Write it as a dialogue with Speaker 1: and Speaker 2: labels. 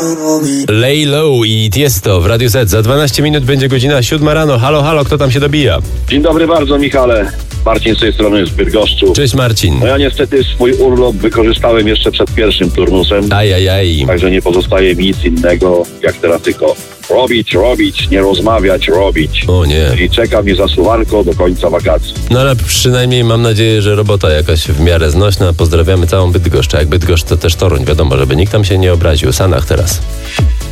Speaker 1: Lay Low i Tiesto w Radiu Z. Za 12 minut będzie godzina 7 rano. Halo, halo, kto tam się dobija?
Speaker 2: Dzień dobry bardzo, Michale. Marcin z tej strony z Bydgoszczu.
Speaker 1: Cześć, Marcin.
Speaker 2: No ja niestety swój urlop wykorzystałem jeszcze przed pierwszym turnusem.
Speaker 1: Ajajaj.
Speaker 2: Także nie pozostaje mi nic innego, jak teraz tylko robić, nie rozmawiać, robić.
Speaker 1: O nie.
Speaker 2: I czeka mnie zasuwanko do końca wakacji.
Speaker 1: No ale przynajmniej mam nadzieję, że robota jakaś w miarę znośna. Pozdrawiamy całą Bydgoszcz. A jak Bydgoszcz, to też Toruń. Wiadomo, żeby nikt tam się nie obraził. Sanach teraz.